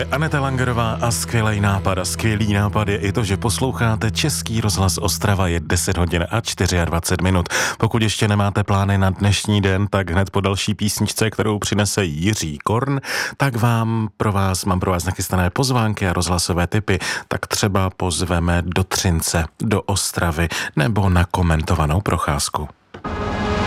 je Aneta Langerová a skvělý nápad. A skvělý nápad je i to, že posloucháte Český rozhlas Ostrava, je 10 hodin a 24 minut. Pokud ještě nemáte plány na dnešní den, tak hned po další písničce, kterou přinese Jiří Korn, tak mám pro vás nachystané pozvánky a rozhlasové tipy. Tak třeba pozveme do Třince, do Ostravy nebo na komentovanou procházku.